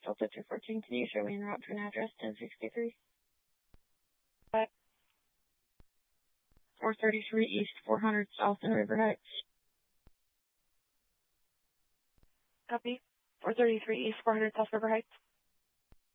Delta 214. Can you show me en route to an address 1063? 433 East, 400 South in River Heights. Copy. 433 East, 400 South River Heights.